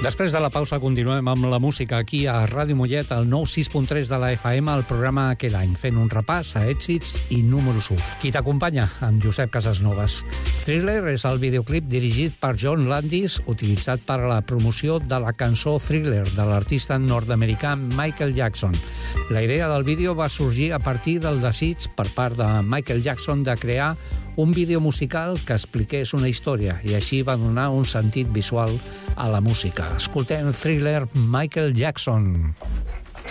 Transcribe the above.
Després de la pausa continuem amb la música aquí a Ràdio Mollet, al 96.3 de la FM, el programa Aquell any, fent un repàs a èxits i números 1. Qui t'acompanya? Amb Josep Casasnovas. Thriller és el videoclip dirigit per John Landis, utilitzat per a la promoció de la cançó Thriller de l'artista nord-americà Michael Jackson. La idea del vídeo va sorgir a partir del desig per part de Michael Jackson de crear un vídeo musical que expliqués una història i així va donar un sentit visual a la música. Escoltem Thriller, Michael Jackson.